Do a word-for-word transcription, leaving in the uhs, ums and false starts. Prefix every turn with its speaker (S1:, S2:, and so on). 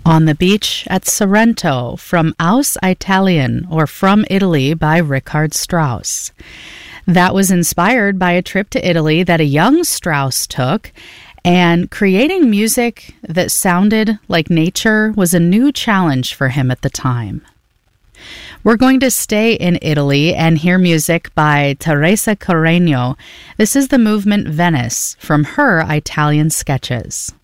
S1: On the Beach at Sorrento from Aus Italien, or From Italy, by Richard Strauss. That was inspired by a trip to Italy that a young Strauss took, and creating music that sounded like nature was a new challenge for him at the time. We're going to stay in Italy and hear music by Teresa Carreño. This is the movement Venice from her Italian sketches.